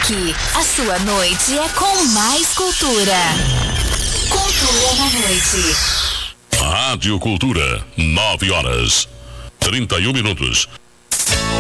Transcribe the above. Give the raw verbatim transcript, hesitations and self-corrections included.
Aqui, a sua noite é com mais cultura. Cultura na noite. Rádio Cultura, nove horas, trinta e um minutos.